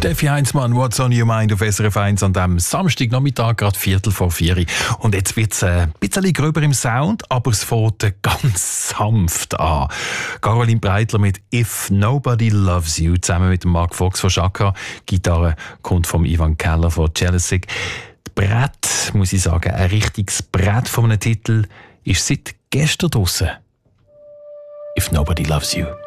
Steffi Heinzmann, What's on your mind auf SRF 1 an diesem Samstagnachmittag, gerade 3:45. Und jetzt wird es ein bisschen gröber im Sound, aber es fängt ganz sanft an. Caroline Breitler mit «If Nobody Loves You» zusammen mit Mark Fox von Chaka. Gitarre kommt von Ivan Keller von Jealousy. Das Brett, muss ich sagen, ein richtiges Brett von einem Titel, ist seit gestern draussen. «If Nobody Loves You».